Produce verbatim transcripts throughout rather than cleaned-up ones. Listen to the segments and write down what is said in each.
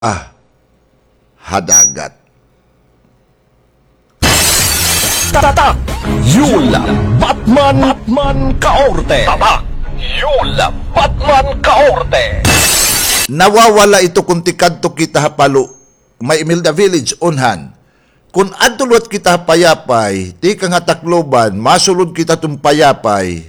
ah, hadagat. Tatak! Yula! Batman! Batman Kaorte! Tatak! Yula! Batman Kaorte! Nawawala ito kung tikadto kita hapalo. May Imelda Village, unhan. Kung adulot kita payapay, di ka nga takloban, masulod kita tung payapay.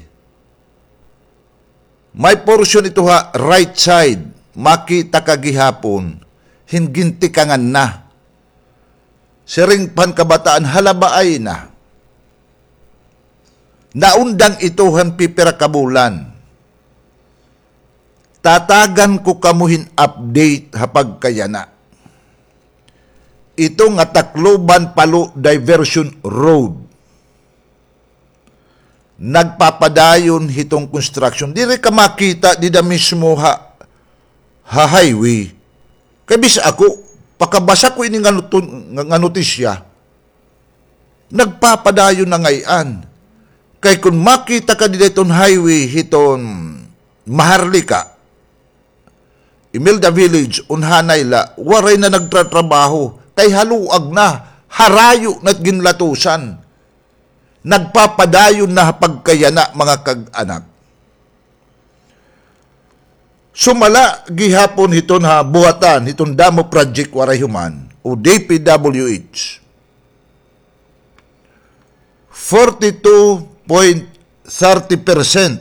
May portion ito ha, right side, makita kagihapon, hinginti ka nga na. Siring pan kabataan, halabaay na. Naundang ito han pipira kabulan. Tatagan ko kamuhin update hapag kaya na. Ito nga Tacloban Palo Diversion Road. Nagpapadayon hitong construction. Di rin ka makita, di na mismo ha, ha highway. Kabis ako, pakabasa ko ini nga, nga notisya, nagpapadayon na ngayon. Kaya kung makita ka dito itong highway, hiton Maharlika, Imelda Village, unhanay la, waray na nagtratrabaho, kay haluag na, harayo na't ginlatusan. Nagpapadayon na pagkayana mga kag-anak. Sumala gihapon hiton ha buhatan, hiton Damo Project waray human, o D P W H. forty-two point three zero percent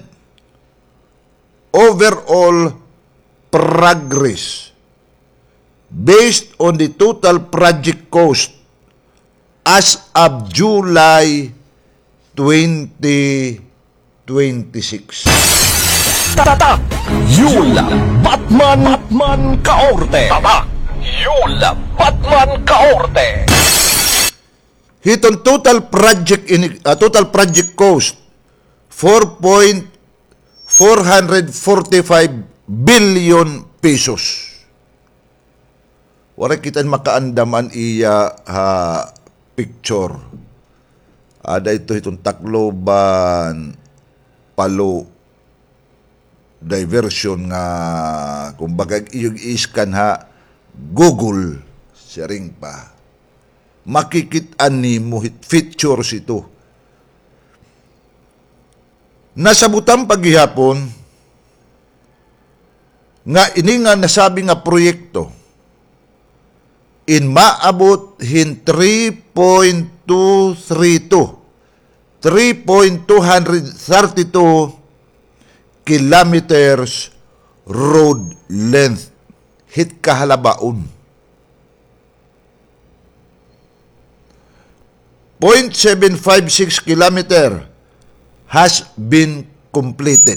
overall progress based on the total project cost as of July twenty twenty-six. Tatak! Yula! Batman! Batman Kaorte! Tatak! Yula! Batman Kaorte! Hiton total project in uh, total project cost four point four four five billion pesos. Wala kita makaandaman iya ha picture. Ada ito itong Tacloban Palo Diversion nga kumbaga iyong iskan ha Google sharing pa. Makikitaan ni mo features ito. Nasabutan paghihapon nga ini nga nasabi nga proyekto in maabot hin three point two three two three point two three two kilometers road length hit kahalabaon. zero point seven five six kilometer has been completed.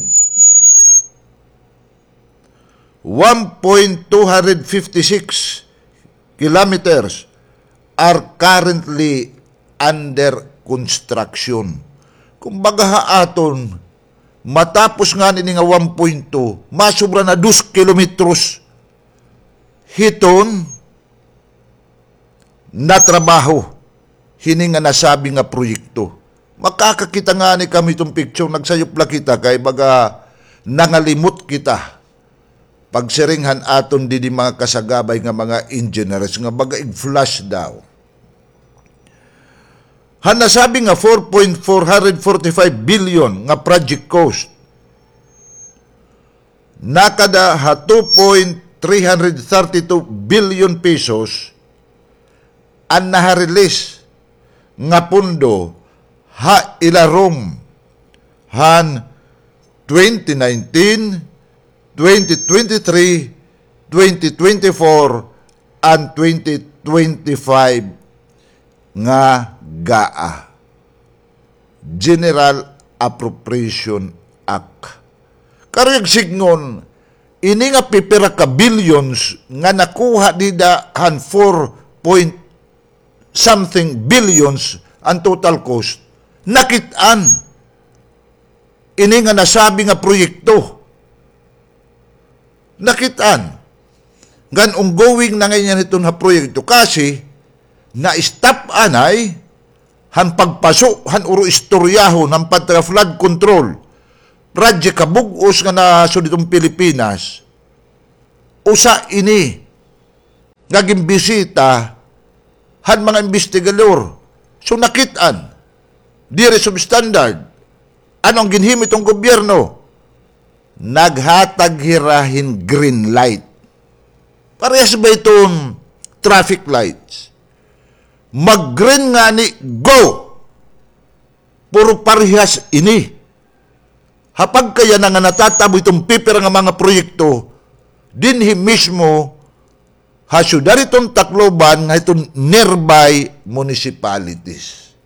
one point two five six kilometers are currently under construction. Kumbaga haaton, matapos nga nini nga one point two, masubra na two kilometros hiton na trabaho hini nga nasabi nga proyekto. Makakakita nga ni kami itong picture, nagsayupla kita kay baga nangalimot kita pagsiringhan aton di di mga kasagabay nga mga engineers nga baga i-flash daw. Han nasabi nga four point four four five billion nga project cost. Nakada ha two point three three two billion pesos ang naharelease nga pundo ha ilarom han twenty nineteen, twenty twenty-three, twenty twenty-four, and twenty twenty-five nga G A A, General Appropriation Act. Karayag signon, ini nga pipira ka billions nga nakuha dida han four point something billions ang total cost, nakitaan. Ini nga nasabi nga proyekto. Nakitaan. Gan ongoing na ngayon itong ha proyekto kasi na-stop anay han pagpaso, han uro istoryahon, han patra flood control. Project kabugos nga na so ditong Pilipinas. Usa ini ngaging bisita han mga investigador. So nakitaan, dire substandard, anong ginhimit ng gobyerno? Naghatag hirahin green light. Parehas ba itong traffic lights? Mag-green nga ni go! Puro parehas ini. Hapag kaya na nga natatabo itong pipira nga mga proyekto, dinhi mismo hasyudar itong Tacloban nga itong nearby municipalities.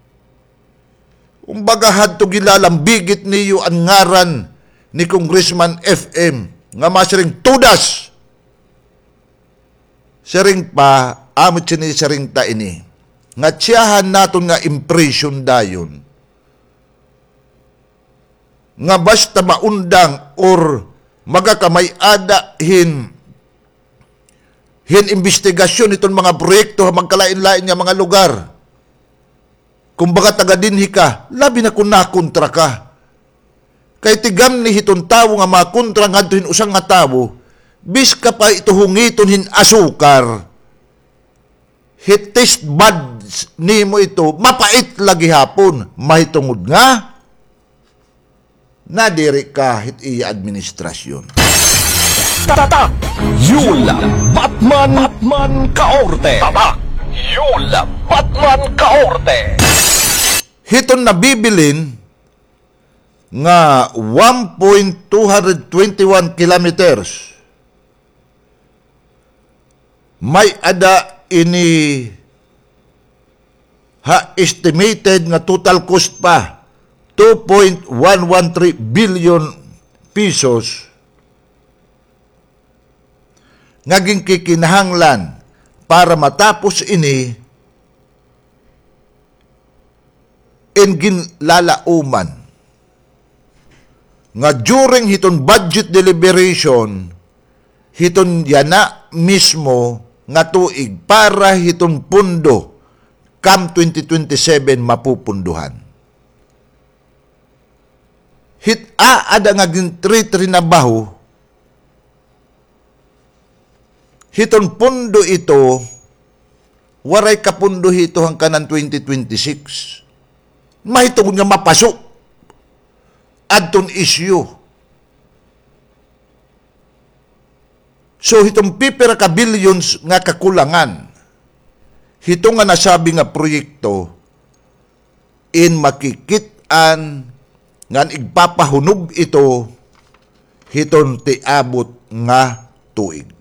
Kumbaga hadto gilalambigit niyo ang ngaran ni Congressman F M nga masiring tudas. Siring pa, amot siya ni siring ta ini. Nga tsiyahan naton nga impression dayon. Nga basta maundang or magakamay-ada hin hin investigasyon itong mga proyekto magkalain-lain nga mga lugar. Kung baka taga dinhi ka, labi na kung nakontra ka. Kay tigam ni hitong tawo nga makontra nga hin usang nga tawo, bis ka pa ituhungiton hin asukar. Hit taste buds ni mo ito, mapait lagi hapon, mahitungod nga, nadiri ka hit iya administrasyon. Tatak! Yula! Batman! Batman Kaorte! Tatak! Yula! Batman Kaorte! Hiton nabibilin nga one point two two one kilometers. May ada ini ha estimated nga total cost pa two point one one three billion pesos ngaging kikinahanglan para matapos ini in ginlalauman nga during hiton budget deliberation hiton yana mismo nga tuig para hiton pundo kam twenty twenty-seven mapupunduhan. Hit a ada nga gintrinabaho hiton pundo ito waray kapundo hito hangkanan twenty twenty-six. Mahitungod nga mapasok adton issue. So hitong pipira ka billions nga kakulangan. Hito nga nasabi nga proyekto in makikitan nga igpapahunog ito hiton ti abot nga tuig.